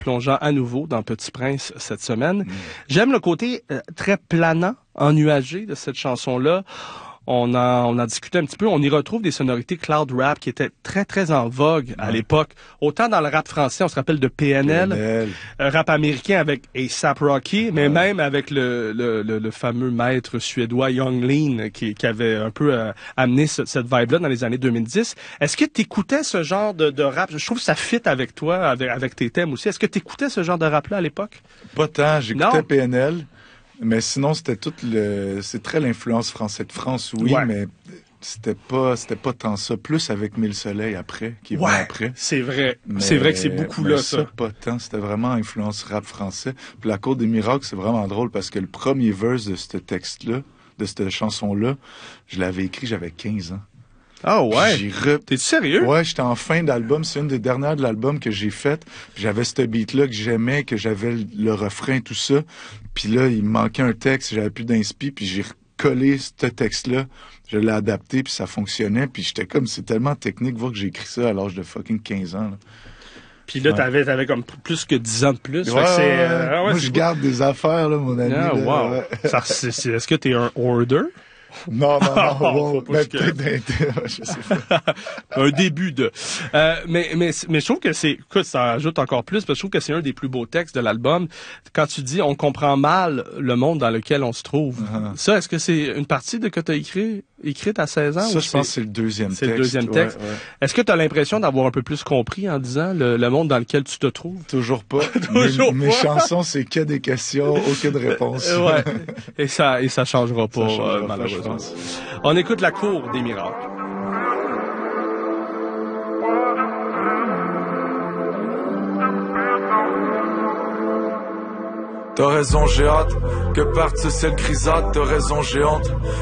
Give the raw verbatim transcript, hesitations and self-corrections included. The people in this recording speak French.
plongeant à nouveau dans Petit Prince cette semaine. Mmh. J'aime le côté euh, très planant, ennuagé de cette chanson-là. On a, on a discuté un petit peu, on y retrouve des sonorités cloud rap qui étaient très, très en vogue à ouais. l'époque. Autant dans le rap français, on se rappelle de P N L, P N L. Euh, rap américain avec A$AP Rocky, mais ouais. même avec le, le, le, le fameux maître suédois Yung Lean qui, qui avait un peu euh, amené ce, cette vibe-là dans les années deux mille dix. Est-ce que tu écoutais ce genre de, de rap? Je trouve que ça fit avec toi, avec, avec tes thèmes aussi. Est-ce que tu écoutais ce genre de rap-là à l'époque? Pas tant, j'écoutais non. P N L. Mais sinon, c'était tout le... C'est très l'influence française de France, oui, ouais. mais c'était pas c'était pas tant ça. Plus avec Mille Soleils après, qui est ouais, venu après. c'est vrai. Mais, c'est vrai que c'est beaucoup là, ça. ça. pas tant. C'était vraiment influence rap français. Puis La Cour des Miracles, c'est vraiment drôle parce que le premier verse de ce texte-là, de cette chanson-là, je l'avais écrit, j'avais quinze ans. Ah ouais? Re... T'es sérieux? Ouais, j'étais en fin d'album. C'est une des dernières de l'album que j'ai faite. J'avais ce beat-là que j'aimais, que j'avais le, le refrain, tout ça. Puis là, il me manquait un texte, j'avais plus d'inspi, puis j'ai recollé ce texte-là. Je l'ai adapté, puis ça fonctionnait. Puis j'étais comme, c'est tellement technique, voir que j'ai écrit ça à l'âge de fucking quinze ans. Là. Puis là, ouais. t'avais, t'avais comme plus que dix ans de plus. Ouais, c'est, ouais, euh, ah ouais, moi, je garde des affaires, là, mon ami. Ah, là, wow. ouais. Ça, c'est, c'est, est-ce que t'es un hoarder? Non, non, non, oh, bon, mais peut-être je sais pas. Un début de. Euh, mais, mais, mais je trouve que c'est, écoute, ça ajoute encore plus, parce que je trouve que c'est un des plus beaux textes de l'album. Quand tu dis, on comprend mal le monde dans lequel on se trouve. Uh-huh. Ça, est-ce que c'est une partie de que tu as écrit, écrite à seize ans? Ça, ou je pense que c'est le deuxième c'est texte. C'est le deuxième texte. Ouais, ouais. Est-ce que tu as l'impression d'avoir un peu plus compris en disant le, le monde dans lequel tu te trouves? Toujours pas. Toujours mes, pas. Mes chansons, c'est que des questions, aucune réponse. Ouais. Et ça, et ça changera pas, ça changera euh, pas, malheureusement. On écoute La Cour des Miracles. T'as raison, j'ai hâte que parte ce ciel grisâtre. T'as raison, j'ai honte